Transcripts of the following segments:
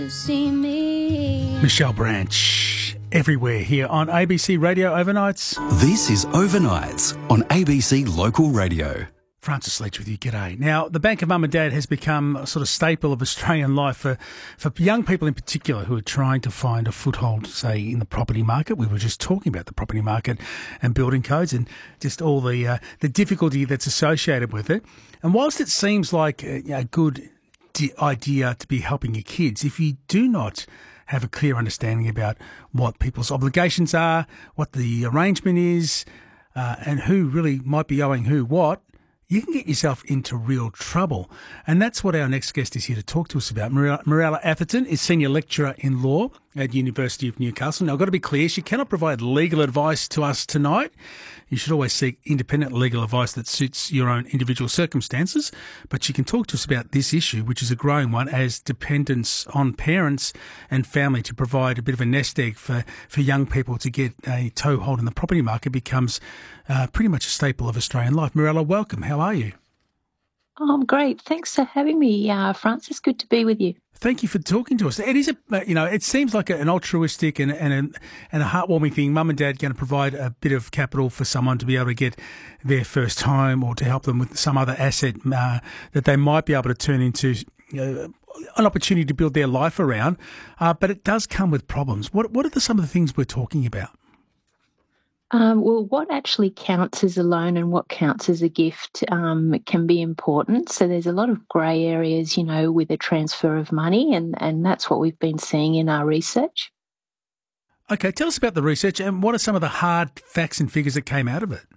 See me. Michelle Branch, everywhere here on ABC Radio Overnights. This is Overnights on ABC Local Radio. Francis Leach with you, g'day. Now, the Bank of Mum and Dad has become a sort of staple of Australian life for young people in particular who are trying to find a foothold, say, in the property market. We were just talking about the property market and building codes and just all the difficulty that's associated with it. And whilst it seems like a good idea to be helping your kids, if you do not have a clear understanding about what people's obligations are, what the arrangement is, and who really might be owing who what, you can get yourself into real trouble. And that's what our next guest is here to talk to us about. Mirella Atherton is Senior Lecturer in Law at University of Newcastle. Now, I've got to be clear, she cannot provide legal advice to us tonight. You should always seek independent legal advice that suits your own individual circumstances. But she can talk to us about this issue, which is a growing one, as dependence on parents and family to provide a bit of a nest egg for young people to get a toehold in the property market becomes pretty much a staple of Australian life. Mirella, welcome. How are you? Oh, I'm great. Thanks for having me, Francis. Good to be with you. Thank you for talking to us. It is it seems like an altruistic and a heartwarming thing. Mum and Dad going to provide a bit of capital for someone to be able to get their first home or to help them with some other asset that they might be able to turn into an opportunity to build their life around. But it does come with problems. What are some of the things we're talking about? Well, what actually counts as a loan and what counts as a gift can be important. So there's a lot of grey areas, with a transfer of money, and that's what we've been seeing in our research. Okay, tell us about the research and what are some of the hard facts and figures that came out of it?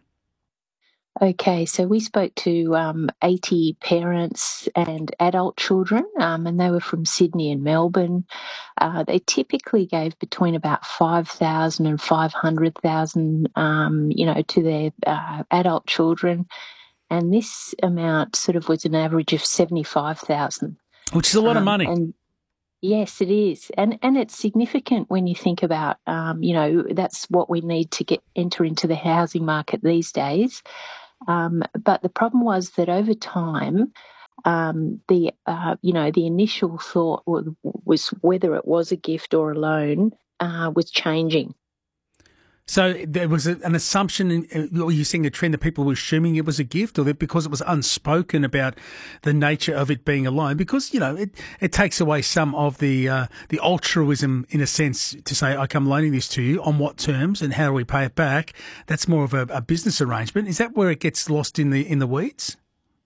Okay, so we spoke to 80 parents and adult children, and they were from Sydney and Melbourne. They typically gave between about 5,000 and 500,000, to their adult children, and this amount sort of was an average of 75,000, which is a lot of money. And yes, it is, and it's significant when you think about, that's what we need to enter into the housing market these days. But the problem was that over time, the initial thought was whether it was a gift or a loan was changing. So there was an assumption, were you seeing a trend that people were assuming it was a gift, or that because it was unspoken about the nature of it being a loan? Because, it takes away some of the altruism, in a sense, to say, okay, I'm loaning this to you, on what terms and how do we pay it back? That's more of a business arrangement. Is that where it gets lost in the weeds?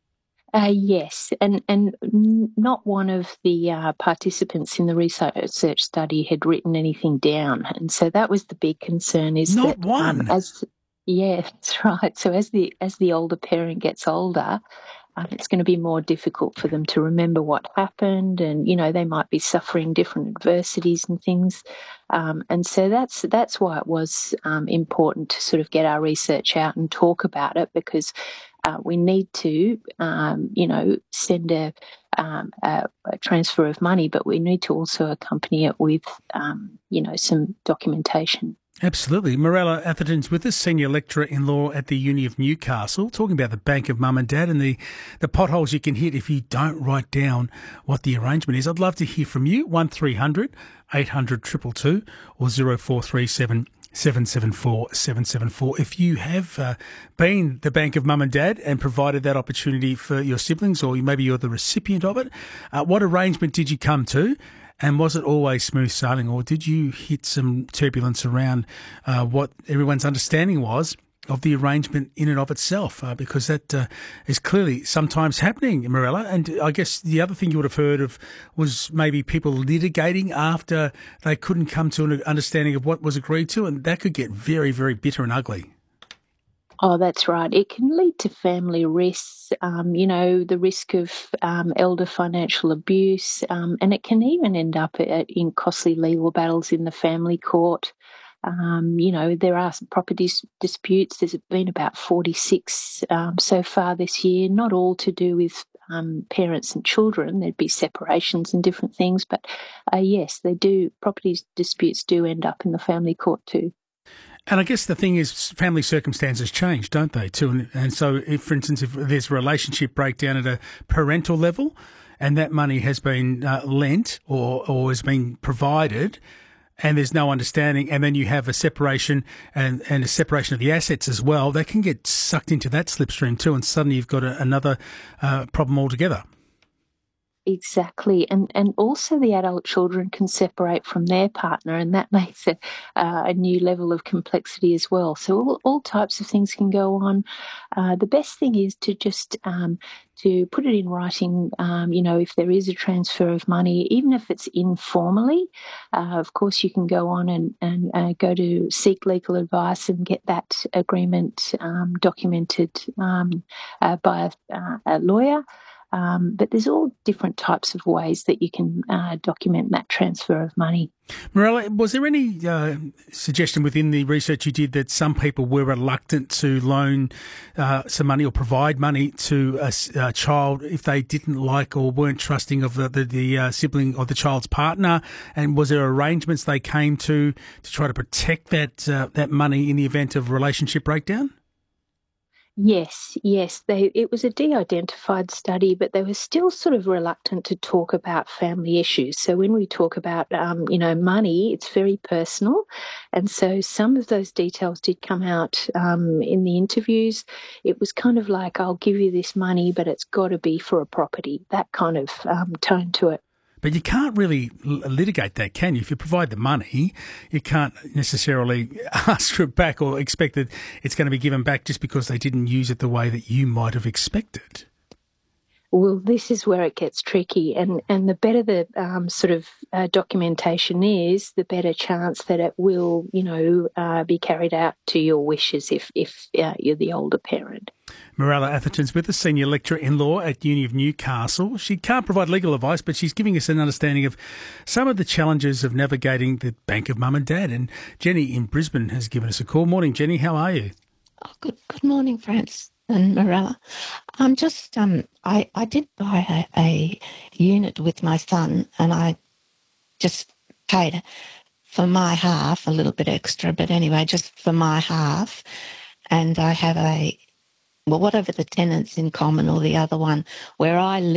Yes, and not one of the participants in the research study had written anything down, and so that was the big concern. Is not that, one? Yeah, that's right. So as the older parent gets older, it's going to be more difficult for them to remember what happened, and they might be suffering different adversities and things, and so that's why it was important to sort of get our research out and talk about it, because we need to, send a transfer of money, but we need to also accompany it with, some documentation. Absolutely. Mirella Atherton's with us, Senior Lecturer in Law at the Uni of Newcastle, talking about the Bank of Mum and Dad and the potholes you can hit if you don't write down what the arrangement is. I'd love to hear from you, 1300 800 222 or 0437 774 774. If you have been the Bank of Mum and Dad and provided that opportunity for your siblings, or maybe you're the recipient of it, what arrangement did you come to? And was it always smooth sailing, or did you hit some turbulence around what everyone's understanding was of the arrangement in and of itself? Because that is clearly sometimes happening, Mirella. And I guess the other thing you would have heard of was maybe people litigating after they couldn't come to an understanding of what was agreed to, and that could get very, very bitter and ugly. Oh, that's right. It can lead to family risks, the risk of elder financial abuse, and it can even end up in costly legal battles in the family court. There are some property disputes. There's been about 46 so far this year, not all to do with parents and children. There'd be separations and different things, but yes, they do. Property disputes do end up in the family court too. And I guess the thing is, family circumstances change, don't they, too? And so, if, for instance, if there's a relationship breakdown at a parental level, and that money has been lent or has been provided, and there's no understanding, and then you have a separation and a separation of the assets as well, they can get sucked into that slipstream too, and suddenly you've got another problem altogether. Exactly. And also the adult children can separate from their partner, and that makes it a new level of complexity as well. So all types of things can go on. The best thing is to just to put it in writing, if there is a transfer of money, even if it's informally. Of course, you can go on and go to seek legal advice and get that agreement documented by a lawyer. But there's all different types of ways that you can document that transfer of money. Mirella, was there any suggestion within the research you did that some people were reluctant to loan some money or provide money to a child if they didn't like or weren't trusting of the sibling or the child's partner? And was there arrangements they came to try to protect that money in the event of relationship breakdown? Yes. It was a de-identified study, but they were still sort of reluctant to talk about family issues. So when we talk about, money, it's very personal. And so some of those details did come out in the interviews. It was kind of like, I'll give you this money, but it's got to be for a property, that kind of tone to it. But you can't really litigate that, can you? If you provide the money, you can't necessarily ask for it back or expect that it's going to be given back just because they didn't use it the way that you might have expected. Well, this is where it gets tricky, and the better the documentation is, the better chance that it will, be carried out to your wishes if you're the older parent. Mirella Atherton's with us, Senior Lecturer in Law at Uni of Newcastle. She can't provide legal advice, but she's giving us an understanding of some of the challenges of navigating the bank of mum and dad. And Jenny in Brisbane has given us a call. Morning, Jenny. How are you? Oh, good morning, Franz and Mirella. I'm just, I did buy a unit with my son, and I just paid for my half, a little bit extra, but anyway, just for my half. And I have whatever the tenants in common or the other one, where I live